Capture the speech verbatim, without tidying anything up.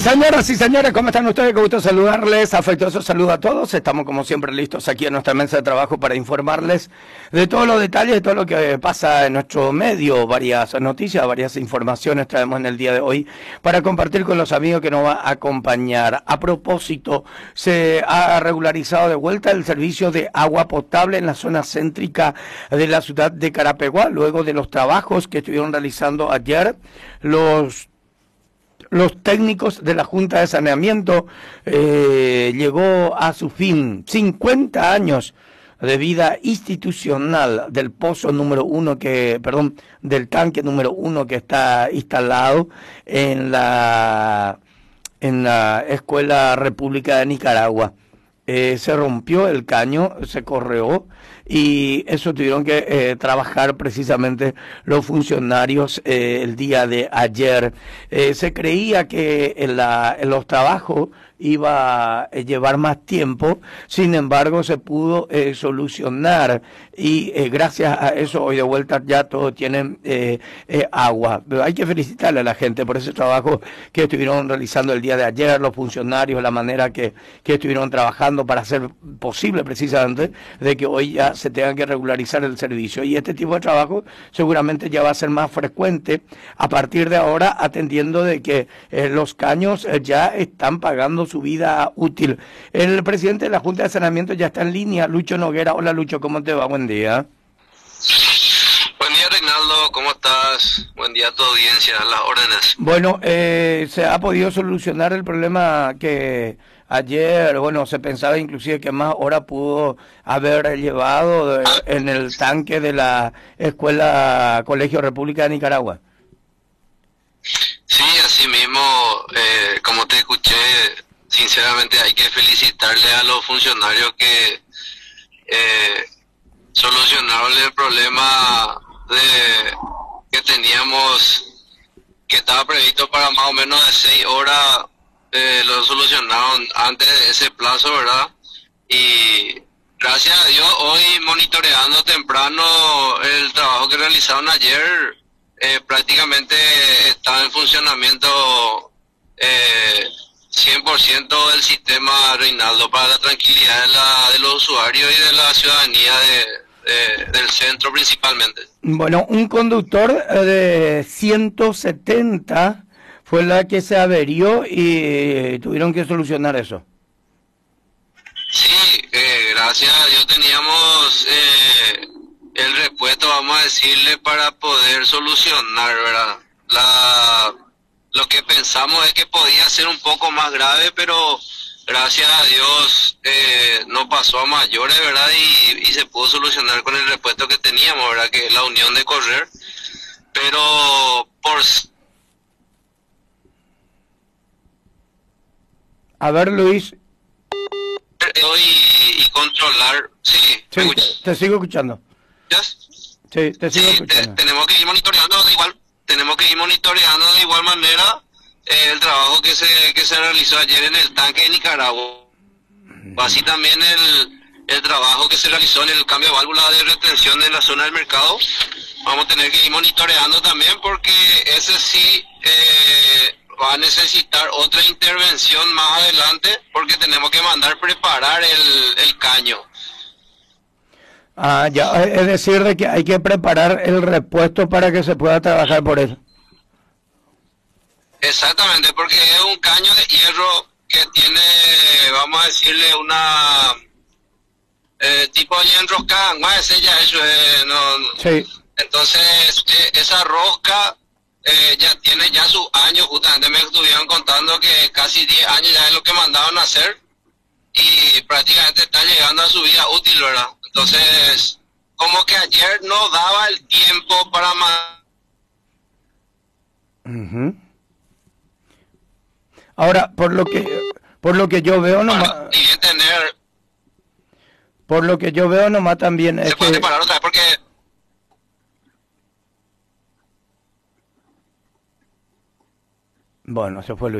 Señoras y señores, ¿cómo están ustedes? Qué gusto saludarles, afectuoso saludo a todos. Estamos como siempre listos aquí en nuestra mesa de trabajo para informarles de todos los detalles, de todo lo que pasa en nuestro medio, varias noticias, varias informaciones traemos en el día de hoy para compartir con los amigos que nos va a acompañar. A propósito, se ha regularizado de vuelta el servicio de agua potable en la zona céntrica de la ciudad de Carapeguá, luego de los trabajos que estuvieron realizando ayer los Los técnicos de la Junta de Saneamiento. Eh, llegó a su fin cincuenta años de vida institucional del pozo número uno que, perdón, del tanque número uno que está instalado en la, en la Escuela República de Nicaragua. Eh, se rompió el caño, se correó y eso tuvieron que eh, trabajar precisamente los funcionarios eh, el día de ayer. Eh, se creía que en, la, en los trabajos iba a llevar más tiempo, sin embargo se pudo eh, solucionar y eh, gracias a eso hoy de vuelta ya todos tienen eh, eh, agua. Pero hay que felicitarle a la gente por ese trabajo que estuvieron realizando el día de ayer, los funcionarios, la manera que, que estuvieron trabajando para hacer posible precisamente de que hoy ya se tenga que regularizar el servicio. Y este tipo de trabajo seguramente ya va a ser más frecuente a partir de ahora, atendiendo de que eh, los caños eh, ya están pagando su vida útil. El presidente de la Junta de Saneamiento ya está en línea, Lucho Noguera. Hola Lucho, ¿cómo te va? Buen día. Buen día, Reinaldo, ¿cómo estás? Buen día a tu audiencia, las órdenes. Bueno, eh, se ha podido solucionar el problema que ayer, bueno, se pensaba inclusive que más hora pudo haber llevado de, en el tanque de la Escuela Colegio República de Nicaragua. Sí, así mismo, eh, como te escuché, sinceramente hay que felicitarle a los funcionarios que eh, solucionaron el problema de que teníamos, que estaba previsto para más o menos de seis horas, eh, lo solucionaron antes de ese plazo, ¿verdad? Y gracias a Dios, hoy monitoreando temprano el trabajo que realizaron ayer, eh, prácticamente está en funcionamiento eh, cien por ciento del sistema, Reinaldo, para la tranquilidad de, la, de los usuarios y de la ciudadanía de, de, del centro principalmente. Bueno, un conductor de ciento setenta fue la que se averió y tuvieron que solucionar eso. Sí, eh, gracias a Dios teníamos eh, el repuesto, vamos a decirle, para poder solucionar, ¿verdad? La, lo que pensamos es que podía ser un poco más grave, pero gracias a Dios eh, no pasó a mayores, ¿verdad? Y, y se pudo solucionar con el repuesto que teníamos, ¿verdad? Que es la unión de correr. Pero por... A ver, Luis. Y, y controlar... Sí, sí ¿me te, te sigo escuchando. ¿Yes? Sí, te sigo sí, escuchando. Te, tenemos que ir monitoreando de igual, tenemos que ir monitoreando de igual manera eh, el trabajo que se que se realizó ayer en el tanque de Nicaragua. Así también el, el trabajo que se realizó en el cambio de válvula de retención en la zona del mercado. Vamos a tener que ir monitoreando también porque ese sí eh, va a necesitar otra intervención más adelante porque tenemos que mandar preparar el, el caño. Ah, ya, es decir, de que hay que preparar el repuesto para que se pueda trabajar por eso. Exactamente, porque es un caño de hierro que tiene, vamos a decirle, una eh, tipo de enroscada, más es ella, eso es, no, sí. Entonces, eh, esa rosca eh, ya tiene ya sus años, justamente me estuvieron contando que casi diez años ya es lo que mandaron a hacer y prácticamente está llegando a su vida útil, ¿verdad? Entonces, como que ayer no daba el tiempo para mandar. Uh-huh. Ahora, por lo que por lo que yo veo nomás, y tener, por lo que yo veo nomás también es se puede que reparar otra vez porque bueno, se fue Luis.